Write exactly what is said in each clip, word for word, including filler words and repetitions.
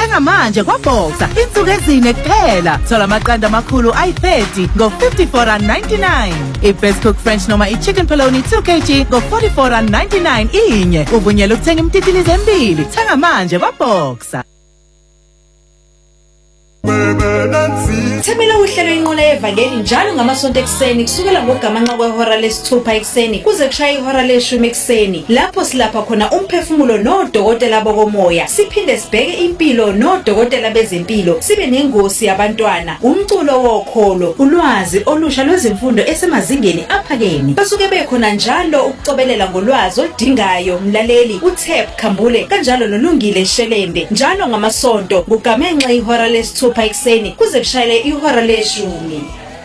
Thenga manje kwaBoxer insuku ezine kuphela. Thola amaqanda amakhulu ayi thirty ngo fifty-four rand ninety-nine. I-Best Cook French noma i-Chicken Polony two kilograms ngo forty-four rand ninety-nine inye. Uvunyelwe ukuthenga imtitilizi embili. Thenga manje kwaBoxer. Themela uhlelo inqola yevangeli njalo ngamasonto ekseni kusukela ngogamanqa kwehora lesithupha ekseni kuze kushaye ihora leshumi ekseni lapho silapha khona umphefumulo nodokotela bokomoya siphinde sibheke impilo nodokotela bezempilo sibe nengosi yabantwana umculo wokholo ulwazi olusha lwezimfundo esemazingeni aphakeme basuke bekhona njalo ukucobelela ngolwazi odingayo mlaleli uThep Khambule kanjalo nolungile Shelende njalo ngamasonto ngugamenqa ihora lesithupha ekseni kuze kushayele ihora leshumi.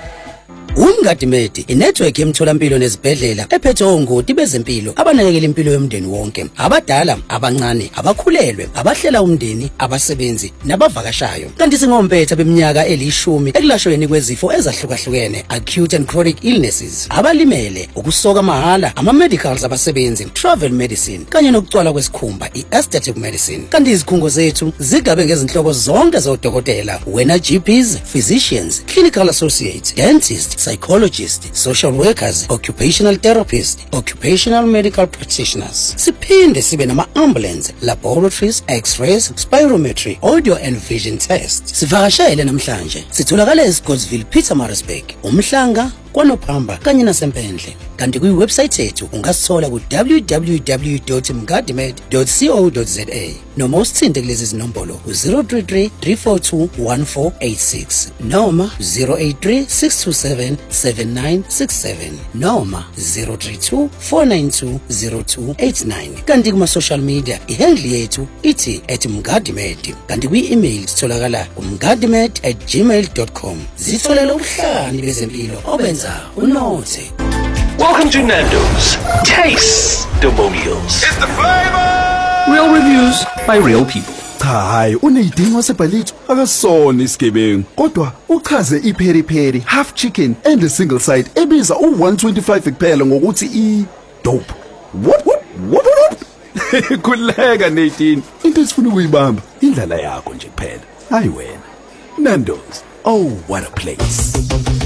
Umgadimedi inetwork yemtholampilo nezibhedlela ephethe ongoti bezempilo abanakekela impilo yomndeni wonke abadala abancane abakhulelwe abahlela umndeni abasebenzi nabavakashayo kanti singompetha beminyaka elishumi ekulashweni kwezifo ezahlukahlukene acute and chronic illnesses abalimele ukusoka mahala ama medicals abasebenzi travel medicine kanye nokucwala kwesikhumba i-aesthetic medicine kanti izikhungo zethu zigabe ngezinhlobo zonke zodokotela wena G Ps physicians clinical associates dentists psychologists, social workers, occupational therapists, occupational medical practitioners. Siphinde sibe nama ambulance, laboratories, x-rays, spirometry, audio and vision tests. Sivakashele namhlanje. Sitholakala eScottsville, Pietermaritzburg, uMhlanga, kwaNophamba kanye nasempendle. Kanti ku website yethu ungasithola ku w w w dot mgadimed dot co dot za noma usithinte kulezi zinombolo zero three three three four two one four eight six noma zero eight three six two seven seven nine six seven noma zero three two four nine two zero two eight nine. Kanti kuma social media ihandle yethu ithi at mgadimed kanti ku email sitholakala umgadimed at gmail dot com. Zitholela ubuhlani bezempilo obenza unothe. Welcome to Nando's Taste Testimonials. It's the flavor. Real reviews by real people. Cha hayi uneyidingo wasebhalitho akasona isigebengu kodwa uchaze ipheri pheri half chicken and a single side ebiza u one twenty-five kuphela ngokuthi I dope. What what what what? Kuleka Nadine. Into esifuna ukuyibamba indlela yakho nje kuphela. Hayi wena. Nando's. Oh what a place.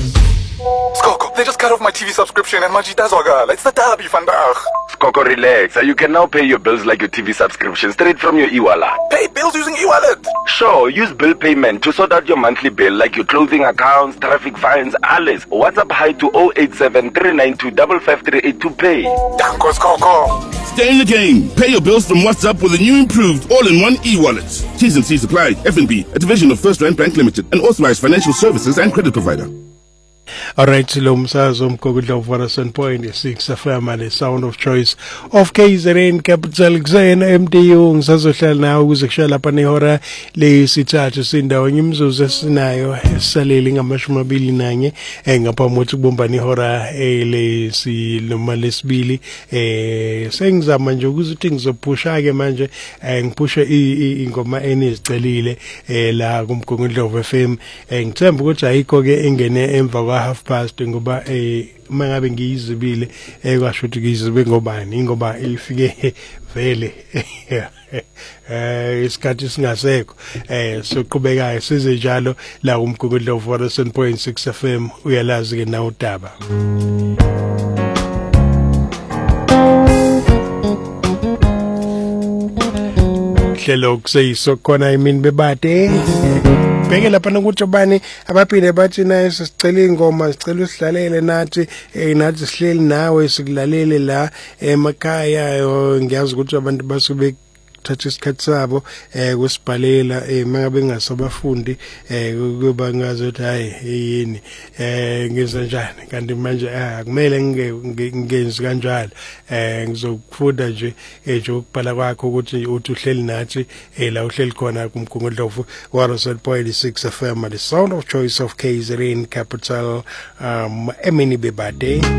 Skoko, they just cut off my T V subscription and manje itazwakala. It's the derby vandag. Skoko, relax. You can now pay your bills like your T V subscription straight from your e-wallet. Pay bills using e-wallet? Sure, use bill payment to sort out your monthly bill like your clothing accounts, traffic fines, alles. WhatsApp hi to zero eight seven three nine two five five three eight to pay. Danko Skoko. Stay in the game. Pay your bills from WhatsApp with a new improved all-in-one e-wallet. T's and C's apply. F N B, a division of First Rand Bank Limited, an authorized financial services and credit provider. Alright, lo msakazo umkhokudla uvara seven point six F M and the sound of choice of K Z N Capital Xena M D U ngisazohlala nawe ukuze kushaya lapha nehora lesithathu sindawo imzuzu esinayo esaleli ngamashumi amabili nanye ngaphambi kokuthi kubombane ihora elesi noma lesibili eh sengizama nje ukuthi ngizophusha ke manje ngiphusha ingoma enizicelile la kumkhokudla F M ngithemba ukuthi ayikho ke engene emva kwa half past ngoba eh mangabe ngiyizibile eh kwasho ukuthi ngiyizibe ngobani ngoba ifike vele eh isikhathi singasekho eh soqhubekayo size njalo la umkhokudla of seven point six F M uyalazi ke na udaba. Hlelo kuseyiso khona imini bebade bheke lapha nokuthi bani abaphinde bathi naye sicela ingoma sicela usidlalele nathi eh nathi sihleli nawe sikulalele la emakhaya ngiyazi ukuthi abantu basuke thatha isikhathi sabo eh kusibhalela eh mangabe ngasobafundi eh kuba ngazothi hayi yini eh ngiza njani kanti manje akumele ngenzi kanjalo eh ngizokufunda nje nje ukubhala kwakho ukuthi uthi uhleli nathi eh la uhleli khona kumkhongondlovu one oh seven point six F M the sound of choice of K Z N Capital um Emini Bebade.